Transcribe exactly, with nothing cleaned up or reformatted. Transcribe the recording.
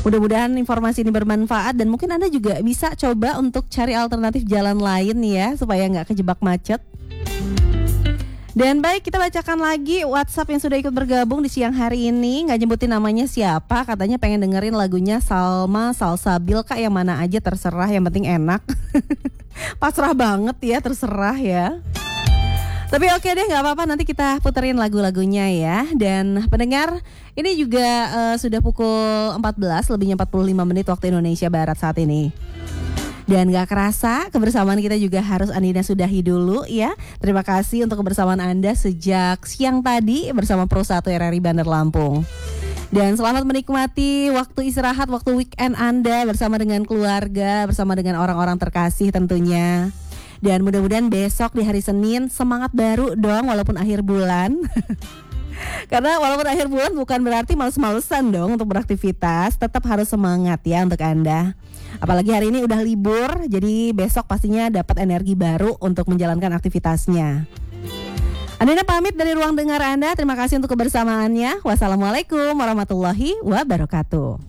Mudah-mudahan informasi ini bermanfaat dan mungkin Anda juga bisa coba untuk cari alternatif jalan lain ya supaya nggak kejebak macet. Dan baik, kita bacakan lagi WhatsApp yang sudah ikut bergabung di siang hari ini. Nggak nyebutin namanya siapa, katanya pengen dengerin lagunya Salma Salsabil. Kak, yang mana aja terserah, yang penting enak. Pasrah banget ya, terserah ya. Tapi oke deh, nggak apa-apa, nanti kita puterin lagu-lagunya ya. Dan pendengar, ini juga uh, sudah pukul empat belas, lebihnya empat puluh lima menit waktu Indonesia Barat saat ini. Dan gak kerasa kebersamaan kita juga harus Andina sudahi dulu ya. Terima kasih untuk kebersamaan Anda sejak siang tadi bersama Pro satu R R I Bandar Lampung. Dan selamat menikmati waktu istirahat, waktu weekend Anda bersama dengan keluarga, bersama dengan orang-orang terkasih tentunya. Dan mudah-mudahan besok di hari Senin semangat baru dong walaupun akhir bulan. Karena walaupun akhir bulan bukan berarti males-malesan dong untuk beraktivitas. Tetap harus semangat ya untuk Anda. Apalagi hari ini udah libur, jadi besok pastinya dapat energi baru untuk menjalankan aktivitasnya. Andina pamit dari ruang dengar Anda. Terima kasih untuk kebersamaannya. Wassalamualaikum warahmatullahi wabarakatuh.